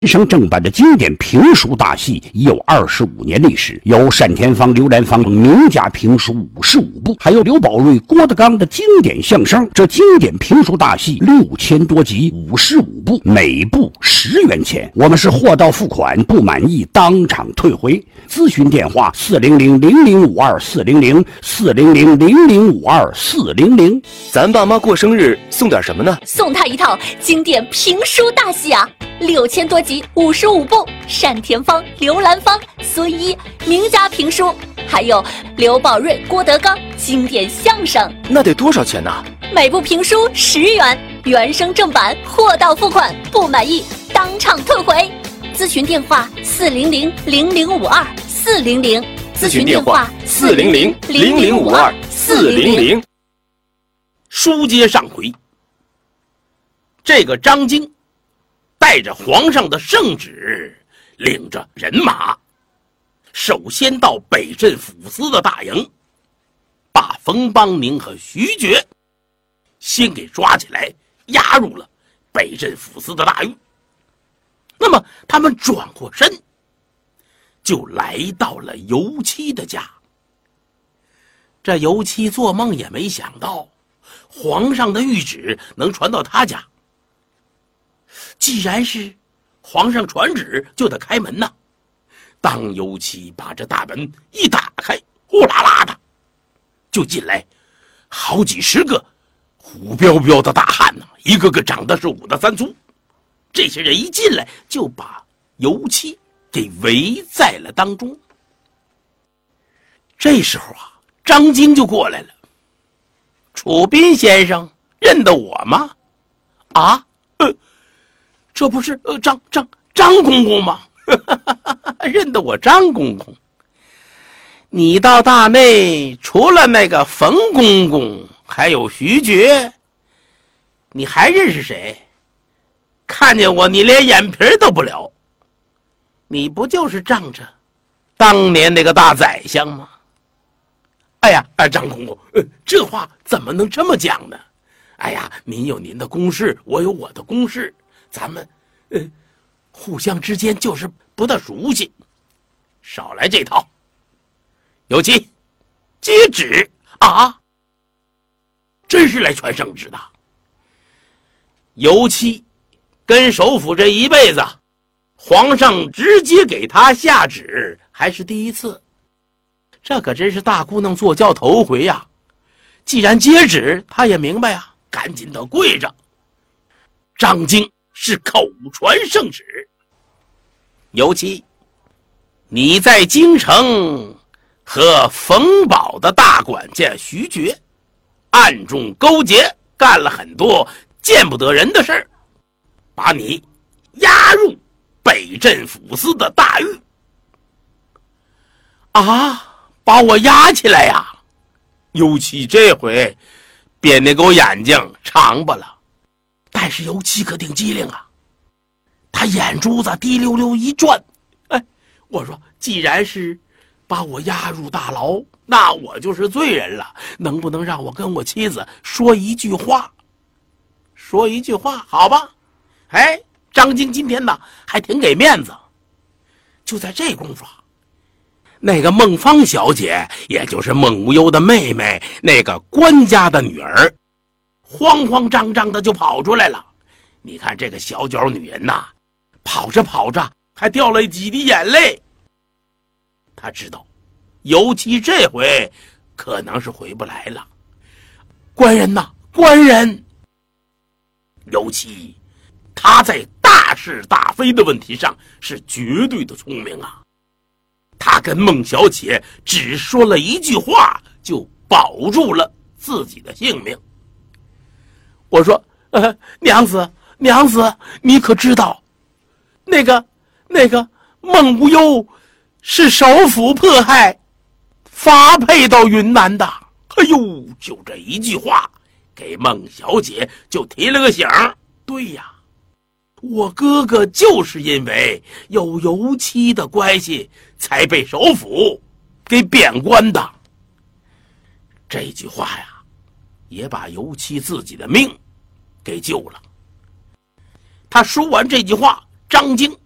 生正版的经典评书大戏已有25年历史，有单田芳、刘兰芳名家评书55部，还有刘宝瑞、郭德纲的经典相声。这经典评书大戏6000多集，55部，每部10元钱。我们是货到付款，不满意当场退回。咨询电话400-0052-400，400-0052-400。 咱爸妈过生日送点什么呢？ 送他一套经典评书大戏啊！6000多集，55部，单田芳、刘兰芳、孙一名家评书，还有刘宝瑞、郭德纲经典相声。 那得多少钱呢？ 每部评书10元，原声正版，货到付款，不满意当场退回。咨询电话400-0052-400， 咨询电话400-0052-400。 书接上回，这个张京带着皇上的圣旨，领着人马，首先到北镇抚司的大营，把冯邦宁和徐觉先给抓起来，押入了北镇抚司的大狱。那么他们转过身，就来到了尤七的家。这尤七做梦也没想到，皇上的谕旨能传到他家。既然是皇上传旨，就得开门呐。当尤七把这大门一打开，呼啦啦的就进来好几十个虎彪彪的大汉呐，一个个长得是五大三粗。这些人一进来就把尤七给围在了当中。这时候啊，张京就过来了。楚斌先生，认得我吗？啊，这不是张公公吗？认得我张公公。你到大内除了那个冯公公，还有徐觉，你还认识谁？看见我你连眼皮都不了。你不就是仗着当年那个大宰相吗？哎呀，张公公，这话怎么能这么讲呢？哎呀，您有您的公事，我有我的公事，咱们互相之间就是不大熟悉，少来这套。尤其接旨啊，真是来传圣旨的。尤其跟首辅这一辈子，皇上直接给他下旨还是第一次，这可真是大姑娘坐轿头回呀。既然接旨，他也明白呀，赶紧的跪着。张京是口传圣旨，尤其你在京城和冯保的大管家徐觉暗中勾结，干了很多见不得人的事儿，把你押入北镇抚司的大狱。啊，把我押起来呀！尤其这回变那狗眼睛长巴了，但是尤其可挺机灵啊，他眼珠子滴溜溜一转。我说既然是把我押入大牢，那我就是罪人了，能不能让我跟我妻子说一句话？说一句话好吧。张京今天呢还挺给面子。就在这功夫，那个孟芳小姐，也就是孟无忧的妹妹，那个官家的女儿，慌慌张张的就跑出来了。你看这个小脚女人呐，跑着跑着还掉了几滴眼泪。她知道尤其这回可能是回不来了。官人呐，官人！尤其他在大是大非的问题上是绝对的聪明啊。他跟孟小姐只说了一句话，就保住了自己的性命。我说娘子，你可知道那个孟无忧是首辅迫害，发配到云南的。哎呦，就这一句话给孟小姐就提了个醒。对呀，我哥哥就是因为有尤其的关系才被首辅给贬官的。这句话呀，也把尤其自己的命给救了。他说完这句话，张京